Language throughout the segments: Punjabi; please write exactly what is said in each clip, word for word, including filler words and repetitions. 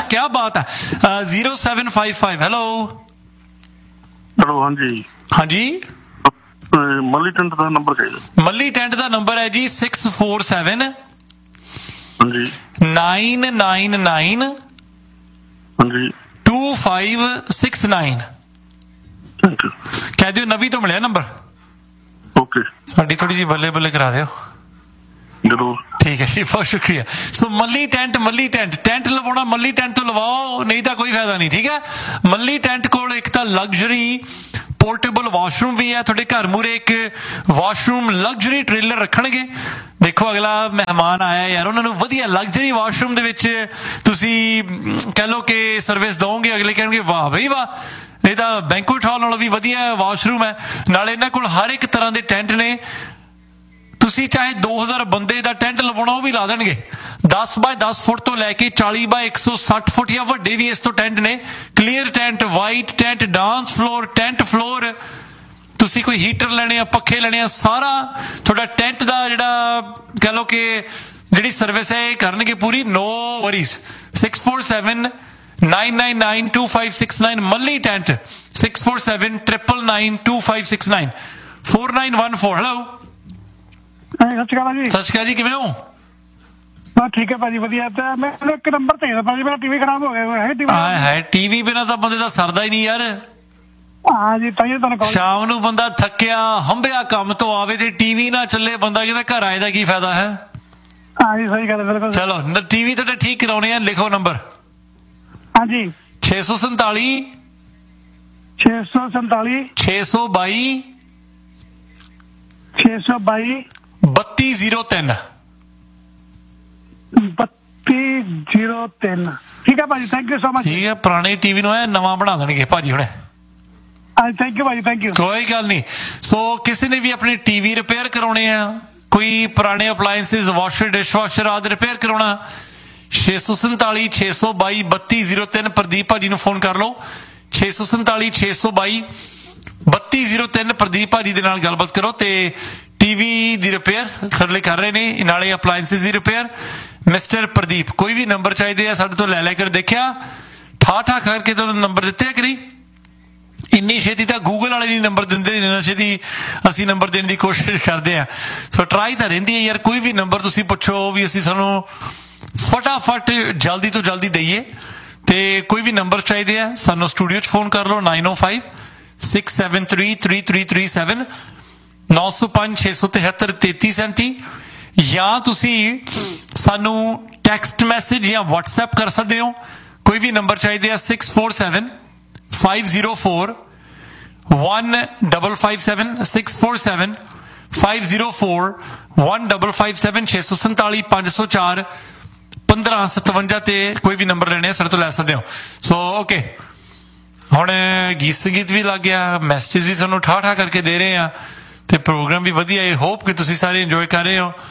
क्या बात है। Zero seven five five hello hello हाँ जी हाँ जी मल्ली टेंट का नंबर चाहिए। मल्ली टेंट का नंबर है जी सिक्स फोर सेवन हाँ जी नाइन नाइन नाइन हाँ जी to five six nine. Thank you. कह दियो नवी तो मिले नंबर। ओके साड़ी थोड़ी जी बल्ले बल्ले करा दियो। जरूर ठीक है जी बहुत शुक्रिया। सो मल्ली टेंट मल्ली टेंट टेंट लवाना मल्ली टेंट तो लवाओ नहीं तो कोई फायदा नहीं। ठीक है मल्ली टेंट कोल एक तो लग्जरी पोर्टेबल वाशरूम भी है। थोड़े घर मूरे एक वाशरूम लग्जरी ट्रेलर रखणगे। देखो अगला मेहमान आया यार उन्होंने वधिया लग्जरी वाशरूम दे विच तुसी कह लो कि सर्विस दोगे। अगले कहणगे वाह बई वाह ये तो बैंकुएट हॉल नालों भी वधिया वाशरूम है। नाले इन्हां कोल हर एक तरह के टेंट ने। तुसी चाहे दो हज़ार बंदे का टेंट लवाना वो भी ला देंगे। दस बाय दस फुट तो लैके चाली बाय एक सौ सठ फुट या वड्डे भी इस तो टेंट ने। Clear tent white tent dance floor tent floor तुसी कोई हीटर लेने पखे लेने सारा थोड़ा टेंट का जिहड़ा कह लो कि जिहड़ी सर्विस है करनगे पूरी। No worries six four seven nine nine nine to five six nine Malli tent six four seven triple nine to five six nine four nine one four. Hello ਸਤਿ ਸ਼੍ਰੀ ਅਕਾਲ ਜੀ। ਸਤਿ ਸ਼੍ਰੀ ਅਕਾਲ ਜੀ ਕਿਵੇਂ ਹੋ? ਬਸ ਠੀਕ ਹੈ ਭਾਜੀ ਵਧੀਆ। ਤੇ ਮੈਨੂੰ ਇੱਕ ਨੰਬਰ ਚਾਹੀਦਾ ਭਾਜੀ ਮੇਰਾ ਟੀਵੀ ਖਰਾਬ ਹੋ ਗਿਆ ਹੈ। ਟੀਵੀ ਹਾਂ ਹੈ ਟੀਵੀ ਬਿਨਾ ਤਾਂ ਬੰਦੇ ਦਾ ਸਰਦਾ ਹੀ ਨਹੀਂ ਯਾਰ। ਹਾਂ ਜੀ ਤਾਂ ਤੁਹਾਨੂੰ ਕਾਲ। ਸ਼ਾਮ ਨੂੰ ਬੰਦਾ ਥੱਕਿਆ ਹੰਬਿਆ ਕੰਮ ਤੋਂ ਆਵੇ ਤੇ ਟੀਵੀ ਨਾ ਚੱਲੇ ਬੰਦਾ ਕਹਿੰਦਾ ਘਰ ਆਏ ਦਾ ਕੀ ਫਾਇਦਾ ਹੈ। ਹਾਂ ਜੀ ਸਹੀ ਗੱਲ ਬਿਲਕੁਲ। ਚਲੋ ਟੀਵੀ ਤੁਹਾਡੇ ਠੀਕ ਕਰਾਉਣੇ ਆ ਲਿਖੋ ਨੰਬਰ। ਹਾਂ ਜੀ ਛੇ ਸੌ ਸੰਤਾਲੀ ਛੇ ਸੌ ਸੰਤਾਲੀ ਛੇ ਸੌ ਬਾਈ ਛੇ ਸੌ ਬਾਈ ਬੱਤੀ ਜ਼ੀਰੋ ਤਿੰਨ ਬੱਤੀ ਜ਼ੀਰੋ ਤਿੰਨ। ਠੀਕ ਹੈ ਭਾਜੀ ਥੈਂਕ ਯੂ ਸੋ ਮਚ। ਠੀਕ ਹੈ ਪੁਰਾਣੇ ਟੀਵੀ ਨੂੰ ਐ ਨਵਾਂ ਬਣਾ ਦੇਣਗੇ ਭਾਜੀ ਹੁਣੇ। ਹਾਂ ਥੈਂਕ ਯੂ ਭਾਜੀ ਥੈਂਕ ਯੂ। ਕੋਈ ਗੱਲ ਨਹੀਂ। ਸੋ ਕਿਸੇ ਨੇ ਵੀ ਆਪਣੇ ਟੀਵੀ ਰਿਪੇਅਰ ਕਰਾਉਣੇ ਆ ਕੋਈ ਪੁਰਾਣੇ ਅਪਲਾਇੰਸਿਸ ਵਾਸ਼ਰ ਡਿਸ਼ਵਾਸ਼ਰ ਆਦਿ ਰਿਪੇਅਰ ਕਰਾਉਣਾ ਛੇ ਸੌ ਸੰਤਾਲੀ ਛੇ ਸੌ ਬਾਈ ਬੱਤੀ ਜ਼ੀਰੋ ਤਿੰਨ ਪ੍ਰਦੀਪ ਭਾਜੀ ਨੂੰ ਫੋਨ ਕਰ ਲਓ। ਛੇ ਸੌ ਸੰਤਾਲੀ ਛੇ ਸੌ ਬਾਈ ਬੱਤੀ ਜ਼ੀਰੋ ਤਿੰਨ ਪ੍ਰਦੀਪ ਭਾਜੀ ਦੇ ਨਾਲ ਗੱਲਬਾਤ ਕਰੋ ਤੇ ਟੀਵੀ ਦੀ ਰਿਪੇਅਰ ਥੱਲੇ ਕਰ ਰਹੇ ਨੇ ਨਾਲੇ ਅਪਲਾਇੰਸਿਸ ਦੀ ਰਿਪੇਅਰ ਮਿਸਟਰ ਪ੍ਰਦੀਪ। ਕੋਈ ਵੀ ਨੰਬਰ ਚਾਹੀਦੇ ਆ ਸਾਡੇ ਤੋਂ ਲੈ ਲੈ ਕੇ ਦੇਖਿਆ ਠਾ ਠਾ ਕਰਕੇ ਤੁਹਾਨੂੰ ਨੰਬਰ ਦਿੱਤੇ ਆ ਕਰੀ। ਇੰਨੀ ਛੇਤੀ ਤਾਂ ਗੂਗਲ ਵਾਲੇ ਨਹੀਂ ਨੰਬਰ ਦਿੰਦੇ ਇੰਨਾ ਛੇਤੀ ਅਸੀਂ ਨੰਬਰ ਦੇਣ ਦੀ ਕੋਸ਼ਿਸ਼ ਕਰਦੇ ਆ। ਸੋ ਟਰਾਈ ਤਾਂ ਰਹਿੰਦੀ ਹੈ ਯਾਰ ਕੋਈ ਵੀ ਨੰਬਰ ਤੁਸੀਂ ਪੁੱਛੋ ਵੀ ਅਸੀਂ ਸਾਨੂੰ ਫਟਾਫਟ ਜਲਦੀ ਤੋਂ ਜਲਦੀ ਦਈਏ। ਤੇ ਕੋਈ ਵੀ ਨੰਬਰ ਚਾਹੀਦੇ ਆ ਸਾਨੂੰ ਸਟੂਡੀਓ 'ਚ ਫੋਨ ਕਰ ਲਓ ਨਾइन ओ five six seven three three three three seven नौ सौ पांच छे सौ तिहत्तर तेती सैंती या तुसी सानू टैक्सट मैसेज या व्हाट्सएप कर सकते हो। कोई भी नंबर चाहिए six four seven five zero four one double five seven six four seven five zero four one double five seven छे सौ संताली पांच सौ चार पंद्रह सतवंजा ते कोई भी नंबर लेने सारे तो लै सकते हो। सो ओके ਹੁਣ ਗੀਤ ਸੰਗੀਤ ਵੀ ਲੱਗ ਗਿਆ ਮੈਸੇਜ ਵੀ ਤੁਹਾਨੂੰ ਠਾ ਠਾ ਕਰਕੇ ਦੇ ਰਹੇ ਆ ਤੇ ਪ੍ਰੋਗਰਾਮ ਵੀ ਵਧੀਆ ਹੈ। ਹੋਪ ਕਿ ਤੁਸੀਂ ਸਾਰੇ ਇੰਜੋਏ ਕਰ ਰਹੇ ਹੋ।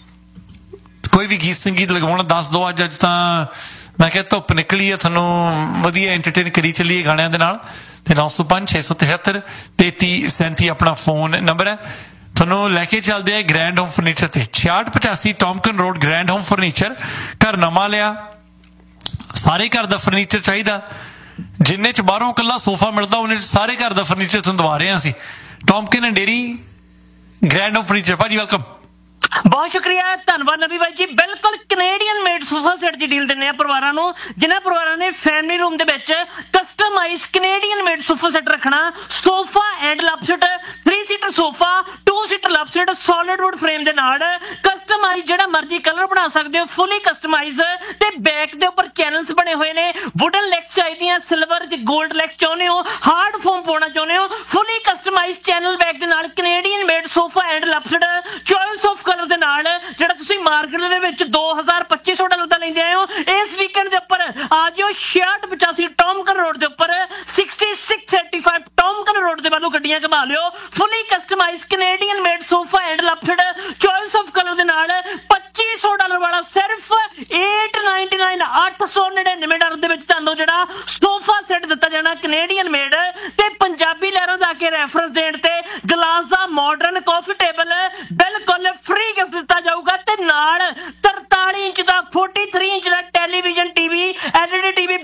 ਕੋਈ ਵੀ ਗੀਤ ਸੰਗੀਤ ਲਗਵਾਉਣਾ ਦੱਸ ਦਿਓ। ਅੱਜ ਅੱਜ ਤਾਂ ਮੈਂ ਕਿਹਾ ਧੁੱਪ ਨਿਕਲੀ ਆ ਤੁਹਾਨੂੰ ਵਧੀਆ ਐਂਟਰਟੇਨ ਕਰੀ ਚੱਲੀਏ ਗਾਣਿਆਂ ਦੇ ਨਾਲ। ਤੇ ਨौ सौ पाँच छे सौ तिहत्तर तेती सैंती ਆਪਣਾ ਫੋਨ ਨੰਬਰ ਹੈ। ਤੁਹਾਨੂੰ ਲੈ ਕੇ ਚੱਲਦੇ ਆ ਗ੍ਰੈਂਡ ਹੋਮ ਫਰਨੀਚਰ ਤੇ छियासठ पचासी ਟੌਮਕਨ ਰੋਡ ਗ੍ਰੈਂਡ ਹੋਮ ਫਰਨੀਚਰ। ਘਰ ਨਵਾਂ ਲਿਆ ਸਾਰੇ ਘਰ ਦਾ ਫਰਨੀਚਰ ਚਾਹੀਦਾ ਜਿੰਨੇ ਚ ਬਾਹਰੋਂ ਇਕੱਲਾ ਸੋਫਾ ਮਿਲਦਾ ਉਹਨੇ ਸਾਰੇ ਘਰ ਦਾ ਫਰਨੀਚਰ ਤੁਹਾਨੂੰ ਦਵਾ ਰਹੇ ਹਾਂ ਅਸੀਂ। ਟੌਮਕਿਨ and dairy grand home furniture ਭਾਜੀ ਵੈਲਕਮ। ਬਹੁਤ ਸ਼ੁਕਰੀਆ ਧੰਨਵਾਦ ਨਬੀ ਬਾਈ ਜੀ। ਬਿਲਕੁਲ ਕੈਨੇਡੀਅਨ ਮੇਡ ਸੋਫਾ ਸੈਟ ਦੀ ਡੀਲ ਦਿੰਦੇ ਆ ਪਰਿਵਾਰਾਂ ਨੂੰ ਜਿਨ੍ਹਾਂ ਪਰਿਵਾਰਾਂ ਨੇ ਫੈਮਿਲੀ ਰੂਮ ਦੇ ਵਿੱਚ customise Canadian made sofa set ਰੱਖਣਾ। Sofa and love seat three seater sofa to seater love seat solid wood frame ਦੇ ਨਾਲ ਕਸਟਮਾਈਜ਼ ਜਿਹੜਾ ਮਰਜ਼ੀ ਕਲਰ ਬਣਾ ਸਕਦੇ ਹੋ ਫੁੱਲੀ ਕਸਟਮਾਈਜ਼ ਤੇ ਬੈਕ ਦੇ ਉੱਪਰ ਚੈਨਲਸ ਬਣੇ ਹੋਏ ਨੇ। ਵੁਡਨ ਲੈਗਸ ਚਾਹੀਦੀਆਂ ਸਿਲਵਰ ਤੇ 골ਡ ਲੈਗਸ ਚਾਹੁੰਦੇ ਹੋ ਹਾਰਡ ਫੋਮ ਪਾਉਣਾ ਚਾਹੁੰਦੇ ਹੋ ਫੁੱਲੀ ਕਸਟਮਾਈਜ਼ ਚੈਨਲ ਬੈਕ ਦੇ ਨਾਲ Canadian made sofa and love seat choice of colour ਦੇ ਨਾਲ ਜਿਹੜਾ ਤੁਸੀਂ ਮਾਰਕੀਟ ਦੇ ਵਿੱਚ ਦੋ ਹਜ਼ਾਰ ਪੱਚੀ ਸੌ ਡਾਲਰ ਦਾ ਲੈਂਦੇ ਆਏ ਹੋ ਇਸ ਵੀਕਐਂਡ ਦੇ ਉੱਪਰ ਆ ਜਾਓ छियासठ पचासी ਟੌਮਕਨ ਰੋਡ ਦੇ ਉੱਪਰ sixty six eighty five ਟੌਮਕਨ road ਦੇ ਵੱਲੋਂ ਗੱਡੀਆਂ ਘੁਮਾ ਲਿਓ। ਫੁੱਲੀ customise Canadian made sofa and love seat choice of colour ਦੇ ਨਾਲ ਪੱਚੀ ਸੌ ਡਾਲਰ ਵਾਲਾ ਸਿਰਫ eight ninety-nine ਅੱਠ ਸੌ ਨੜਿਨਵੇਂ ਡਾਲਰ ਦੇ ਵਿੱਚ ਤੁਹਾਨੂੰ ਜਿਹੜਾ ਸੋਫਾ ਸੈੱਟ ਦਿੱਤਾ ਜਾਣਾ ਕੈਨੇਡੀਅਨ ਮੇਡ ਤੇ ਪੰਜਾਬੀ ਲਹਿਰਾਂ ਦਾ ਕੇ ਰੈਫਰੈਂਸ ਦੇਣ ਤੇ ਗਲਾਸ ਦਾ ਮਾਡਰਨ ਕਾਫੀ ਟੇਬਲ ਬਿਲਕੁਲ ਫ੍ਰੀ ਗਿਫਟ ਦਿੱਤਾ ਜਾਊਗਾ ਤੇ ਨਾਲ ਤਰਤਾਲੀ ਇੰਚ ਦਾ ਤੈंतालीस इंच ਦਾ ਟੈਲੀਵਿਜ਼ਨ ਟੀਵੀ ਐਲਈਡੀ ਟੀਵੀ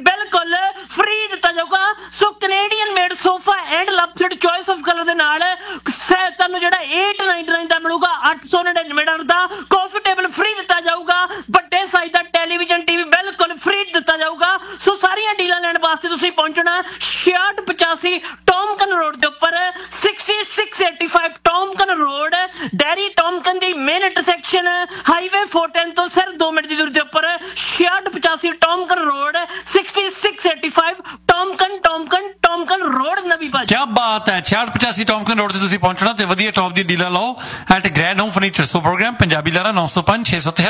ਅੱਠ ਸੌ ਨੜਿਨਵੇਂ ਡਾਲਰ ਦਾ ਕਾਫੀ ਟੇਬਲ ਫ੍ਰੀ ਦਿੱਤਾ ਜਾਊਗਾ। ਵੱਡੇ ਸਾਈਜ਼ ਦਾ ਟੈਲੀਵਿਜ਼ਨ ਟੀਵੀ ਬਿਲਕੁਲ ਫ੍ਰੀ ਦਿੱਤਾ ਜਾਊਗਾ। ਸੋ ਸਾਰੀਆਂ ਡੀਲਾਂ ਲੈਣ ਵਾਸਤੇ ਤੁਸੀਂ ਪਹੁੰਚਣਾ ਛਿਆਹਠ ਪਚਾਸੀ ਟੌਮਕਨ ਰੋਡ ਦੇ ਉੱਪਰ ਛਿਆਸੀ ਛੇ ਸੌ ਪਚਾਸੀ ਟੌਮਕਨ ਰੋਡ, ਡੈਰੀ ਟੌਮਕਨ ਦੀ ਮੇਨ ਇੰਟਰਸੈਕਸ਼ਨ ਹਾਈਵੇ ਚਾਰ ਸੌ ਦਸ ਤੋਂ ਸਿਰਫ ਦੋ ਮਿੰਟ ਦੀ ਦੂਰੀ ਦੇ ਉੱਪਰ ਛਿਆਹਠ ਪਚਾਸੀ ਟੌਮਕਨ ਰੋਡ, ਛਿਆਸੀ ਛੇ ਸੌ ਪਚਾਸੀ ਟੌਮਕਨ ਟੌਮਕਨ ਟੌਮਕਨ ਰੋਡ ਨਵੀਂ ਭਾਜੀ। ਕੀ ਬਾਤ ਹੈ। ਛਿਆਹਠ ਪਚਾਸੀ ਟੌਮਕਨ ਰੋਡ ਤੇ ਤੁਸੀਂ ਪਹੁੰਚਣਾ ਤੇ ਵਧੀਆ ਟੌਪ ਦੀ ਡੀਲਾਂ ਲਓ at grand home furniture. So programme Punjabi ਲਾਰਾ ਨੌ ਸੌ ਪੰਜ ਛੇ ਸੌ